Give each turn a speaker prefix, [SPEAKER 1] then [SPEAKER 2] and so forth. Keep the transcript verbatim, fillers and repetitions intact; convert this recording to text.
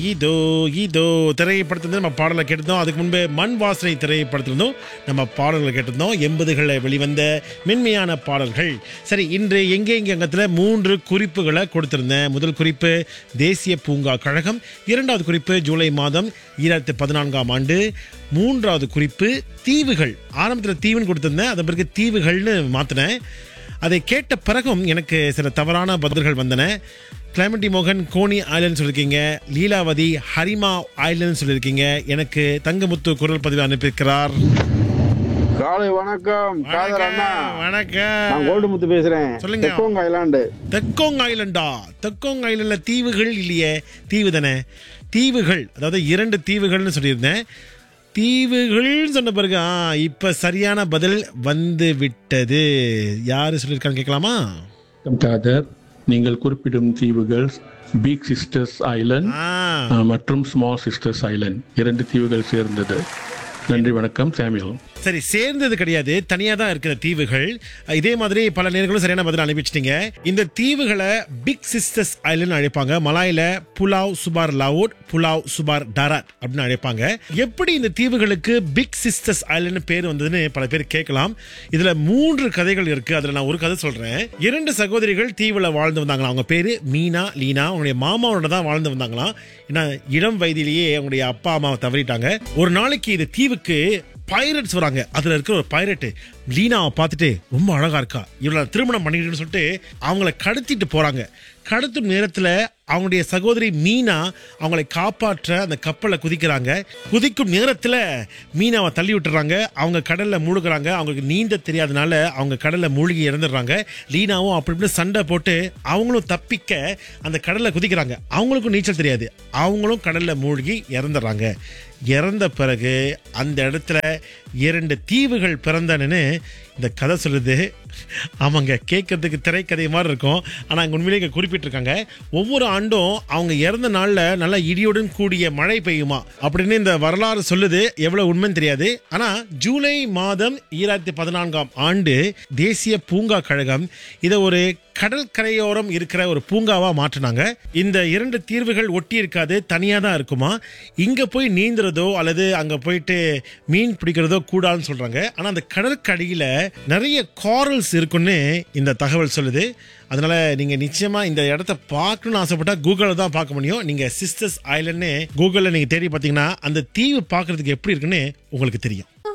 [SPEAKER 1] இதோ இதோ திரைப்படத்திலிருந்து நம்ம பாடலை கேட்டிருந்தோம். அதுக்கு முன்பு மண் வாசனை திரைப்படத்திலிருந்தும் நம்ம பாடல்களை கேட்டிருந்தோம். எண்பதுகளில் வெளிவந்த மென்மையான பாடல்கள். சரி, இன்று எங்கே எங்கே அங்கத்தில் மூன்று குறிப்புகளை கொடுத்திருந்தேன். முதல் குறிப்பு தேசிய பூங்கா கழகம், இரண்டாவது குறிப்பு ஜூலை மாதம் ஈராயிரத்தி பதினான்காம் ஆண்டு, மூன்றாவது குறிப்பு தீவுகள். ஆரம்பத்தில் தீவுன்னு கொடுத்திருந்தேன், அதன் பிறகு தீவுகள்னு மாற்றினேன். அதை கேட்ட பிறகும் எனக்கு சில தவறான பதில்கள் வந்தன. கிளைமட்டி மோகன் கோனி ஐலண்ட் சொல்லியிருக்கீங்க, லீலாவதி ஹரிமா ஐலண்ட் சொல்லியிருக்கீங்க. எனக்கு தங்கமுத்து குரல் பதிவு அனுப்பியிருக்கிறார்.
[SPEAKER 2] காலை வணக்கம் காதர் அண்ணா.
[SPEAKER 1] வணக்கம்,
[SPEAKER 2] நான் கோல்டுமுத்து பேசுறேன்.
[SPEAKER 1] சொல்லுங்க.
[SPEAKER 2] தெக்கோங் ஐலாண்டு.
[SPEAKER 1] தெக்கோங் ஐலண்டா? தெக்கோங் ஐலண்ட்ல தீவுகள் இல்லையே. தீவு தானே? தீவுகள், அதாவது இரண்டு தீவுகள்னு சொல்லியிருந்தேன். தீவுகள் சொன்ன பிறகு ஆ இப்ப சரியான பதில் வந்து விட்டது. யாரு சொல்லியிருக்கான்னு கேட்கலாமா?
[SPEAKER 3] காதர், நீங்கள் குறிப்பிடும் தீவுகள் பிக் சிஸ்டர்ஸ் ஐலண்ட் மற்றும் ஸ்மால் சிஸ்டர்ஸ் ஐலண்ட், இரண்டு தீவுகள் சேர்ந்தது. நன்றி, வணக்கம். சாமியல்.
[SPEAKER 1] சரி, சேர்ந்தது கிடையாது, தனியா தான் இருக்கிற தீவுகள். இதே மாதிரி பல நேர்களும் சரியான பதில் அனுப்பிச்சிட்டீங்க. இந்த தீவுகளை பிக் சிஸ்டர்ஸ் ஐலண்ட் அழைப்பாங்க. மலாயில புலாவ் சுபார் லவுட், புலாவ் சுபார் டராட் அப்படின்னு அழைப்பாங்க. எப்படி இந்த தீவுகளுக்கு பிக் சிஸ்டர்ஸ் ஐலண்ட் பேர் வந்ததுன்னு பல பேர் கேட்கலாம். இதுல மூன்று கதைகள் இருக்கு. அதுல நான் ஒரு கதை சொல்றேன். இரண்டு சகோதரிகள் தீவுல வாழ்ந்து வந்தாங்களாம். அவங்க பேரு மீனா, லீனா. அவங்களுடைய மாமாவோட தான் வாழ்ந்து வந்தாங்களாம். ஏன்னா இளம் வயதிலேயே அவங்களுடைய அப்பா அம்மாவை தவறிட்டாங்க. ஒரு நாளைக்கு இந்த தீவுக்கு பைரட்ஸ் வராங்க. அதுல இருக்கிற ஒரு பைரட் லீனாவை பார்த்துட்டு ரொம்ப அழகா இருக்கா, இவளை திருமணம் பண்ணிக்கிட்டுன்னு சொல்லிட்டு அவங்கள கடத்திட்டு போறாங்க. கடத்தும் நேரத்துல அவங்களுடைய சகோதரி மீனா அவங்களை காப்பாற்ற அந்த கப்பலை குதிக்கிறாங்க. குதிக்கும் நேரத்துல மீனாவை தள்ளி விட்டுறாங்க. அவங்க கடல்ல மூழ்குறாங்க. அவங்களுக்கு நீந்த தெரியாதனால அவங்க கடல்ல மூழ்கி இறந்துடுறாங்க. லீனாவும் அப்படி இப்படி சண்டை போட்டு அவங்களும் தப்பிக்க அந்த கடல்ல குதிக்கிறாங்க. அவங்களுக்கும் நீச்சல் தெரியாது. அவங்களும் கடல்ல மூழ்கி இறந்துடுறாங்க. இறந்த பிறகு அந்த இடத்துல இரண்டு தீவுகள் பிறந்தனன்னு இந்த கதை சொல்லுது. அவங்க கேட்கறதுக்கு திரைக்கதை மாதிரி இருக்கும், ஆனால் அங்கே உண்மையிலே இங்கே குறிப்பிட்டிருக்காங்க. ஒவ்வொரு ஆண்டும் அவங்க இறந்த நாளில் நல்லா இடியுடன் கூடிய மழை பெய்யுமா அப்படின்னு இந்த வரலாறு சொல்லுது. எவ்வளோ உண்மைன்னு தெரியாது. ஆனால் ஜூலை மாதம் ஈராயிரத்தி பதினான்காம் ஆண்டு தேசிய பூங்கா கழகம் இதை ஒரு கடற்கரையோரம் இருக்கிற ஒரு பூங்காவா மாற்றினாங்க. இந்த இரண்டு தீர்வுகள் ஒட்டி இருக்காது, தனியா தான் இருக்குமா. இங்க போய் நீந்துறதோ அல்லது அங்க போயிட்டு மீன் பிடிக்கிறதோ கூடாதுன்னு சொல்றாங்க. ஆனா அந்த கடற்கரையில நிறைய காரல்ஸ் இருக்குன்னு இந்த தகவல் சொல்லுது. அதனால நீங்க நிச்சயமா இந்த இடத்த பார்க்கணும்னு ஆசைப்பட்டா கூகுள்ல தான் பார்க்க முடியும். நீங்க சிஸ்டர்ஸ் ஐலண்ட்னு கூகுள்ல நீங்க தேடி பார்த்தீங்கன்னா அந்த தீவு பார்க்கறதுக்கு எப்படி இருக்குன்னு உங்களுக்கு தெரியும்.